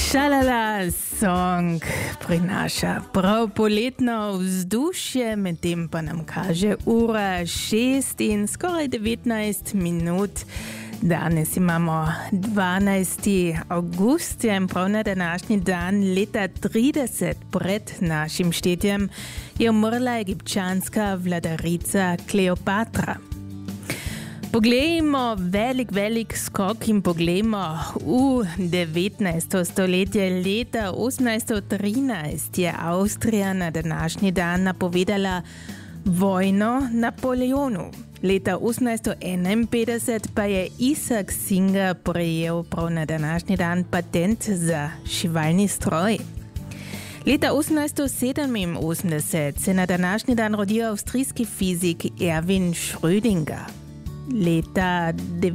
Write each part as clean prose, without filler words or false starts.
Šalala song prinaša prav poletno vzdušje, medtem pa nam kaže ura 6 in skoraj 19 minut. Danes imamo 12. august in prav na današnji dan leta 30 pred našim štetjem je umrla egipčanska vladarica Kleopatra. Poglejmo velik skok in poglejmo v 19. stoletje. Leta 1813 je Avstrija na današnji dan napovedala vojno Napoleonu. Leta 1851 pa je Isaac Singer prejel prav na današnji dan patent za šivalni stroj. Leta 1887 se na današnji dan rodil avstrijski fizik Erwin Schrödinger. Leta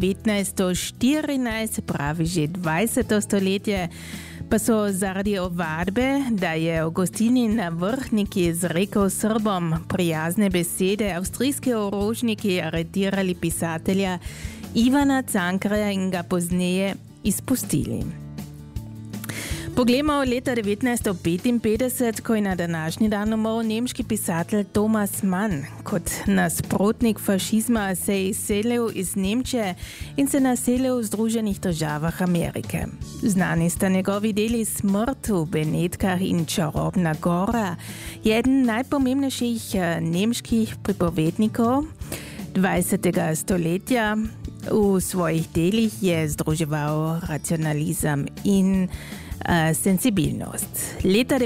1914, pravi že 20. stoletje, pa so zaradi ovadbe, da je Augustinin navrhnik izrekel Srbom prijazne besede, avstrijski orožniki aretirali pisatelja Ivana Cankarja in ga pozneje izpustili. Poglejmo leta 1955, ko je na današnji dan umrl nemški pisatelj Thomas Mann. Kot nasprotnik fašizma se je izselil iz Nemčije in se naselil v Združenih državah Amerike. Znani sta njegovi deli Smrt v Benetkah in Čarobna gora. Je eden najpomembnejših nemških pripovednikov 20. stoletja. V svojih delih je združeval racionalizem in sensibilnost. Leta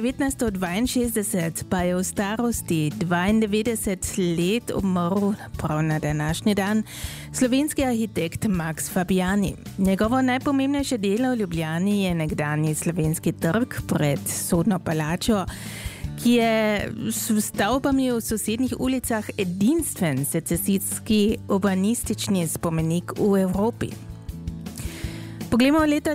1962 pa je v starosti 92 let umrl prav na današnji dan slovenski arhitekt Max Fabiani. Njegovo najpomembnejše delo v Ljubljani je nekdanji Slovenski trg pred Sodno palačo, ki je s stavbami v sosednjih ulicah edinstven secesijski urbanistični spomenik v Evropi. Poglejmo leta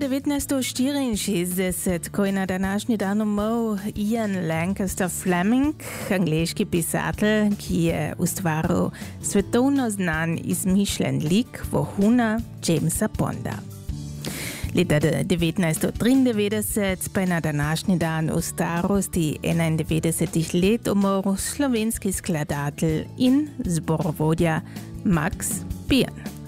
1964, ko je na današnji dan umrl Ian Lancaster Fleming, angleški pisatelj, ki je ustvaril svetovno znan izmišljen lik vohuna Jamesa Bonda. Leta 1993 pa je na današnji dan v starosti 91 let umrl slovenski skladatelj in zborovodja Max Pirn.